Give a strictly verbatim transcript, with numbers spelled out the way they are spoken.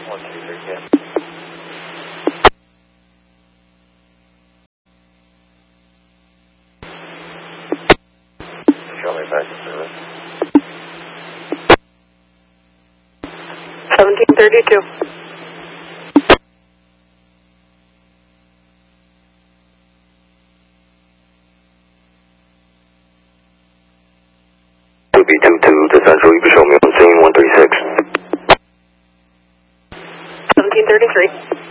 one two three, yeah. Charlie back in service. seventeen thirty-two. two B two two to Central, you can show me on scene one three six. seventeen thirty-three.